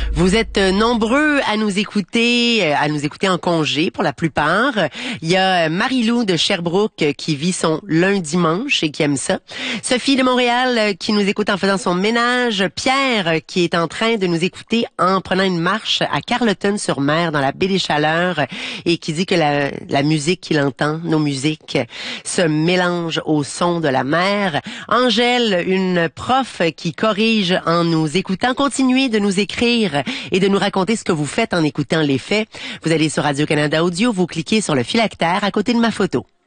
Vous êtes nombreux à nous écouter en congé pour la plupart. Il y a Marie-Lou de Sherbrooke qui vit son lundi-dimanche et qui aime ça. Sophie de Montréal qui nous écoute en faisant son ménage. Pierre qui est en train de nous écouter en prenant une marche à Carleton-sur-Mer dans la baie des Chaleurs et qui dit que la musique qu'il entend, nos musiques, se mélangent au son de la mer. Angèle, une prof qui corrige en nous écoutant. Continuez de nous écrire et de nous raconter ce que vous faites en écoutant les faits. Vous allez sur Radio-Canada Audio, vous cliquez sur le phylactère à côté de ma photo.